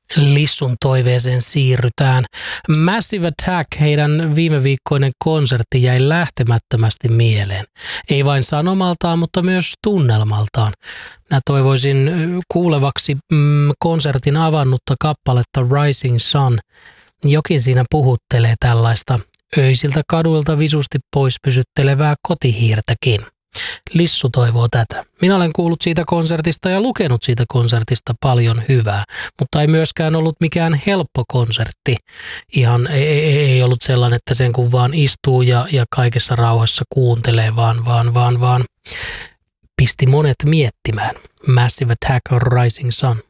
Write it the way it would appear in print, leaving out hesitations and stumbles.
Lissun toiveeseen siirrytään. Massive Attack, heidän viime viikkoinen konsertti jäi lähtemättömästi mieleen. Ei vain sanomaltaan, mutta myös tunnelmaltaan. Minä toivoisin kuulevaksi konsertin avannutta kappaletta Rising Sun. Jokin siinä puhuttelee tällaista öisiltä kaduilta visusti pois pysyttelevää kotihiirtäkin. Lissu toivoo tätä. Minä olen kuullut siitä konsertista ja lukenut siitä konsertista paljon hyvää, mutta ei myöskään ollut mikään helppo konsertti. Ihan ei ollut sellainen, että sen kun vaan istuu ja kaikessa rauhassa kuuntelee, vaan pisti monet miettimään. Massive Attack on Rising Sun.